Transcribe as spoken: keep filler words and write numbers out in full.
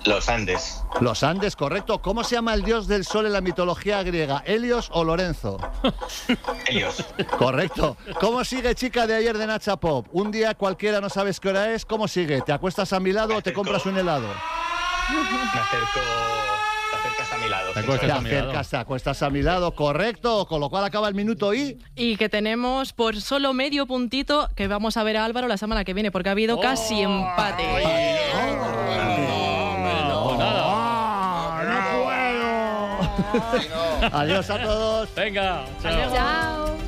Los Andes. Los Andes, correcto. ¿Cómo se llama el dios del sol en la mitología griega? ¿Helios o Lorenzo? Helios. Correcto. ¿Cómo sigue chica de ayer de Nacha Pop? Un día cualquiera no sabes qué hora es. ¿Cómo sigue? ¿Te acuestas a mi lado o te compras un helado? Me acerco. Te acercas a mi lado. Te acuestas Te a mi lado. acercas, te acuestas a mi lado, correcto. Con lo cual acaba el minuto y... Y que tenemos por solo medio puntito que vamos a ver a Álvaro la semana que viene, porque ha habido casi empate. No, nada. Adiós a todos. Venga, chao. Chao.